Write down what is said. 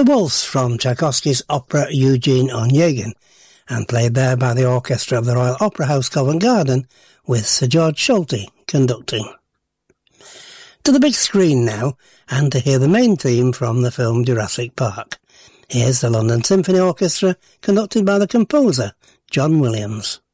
The Waltz from Tchaikovsky's opera Eugene Onegin, and played there by the orchestra of the Royal Opera House Covent Garden, with Sir George Solti conducting. To the big screen now, and to hear the main theme from the film Jurassic Park. Here's the London Symphony Orchestra, conducted by the composer, John Williams.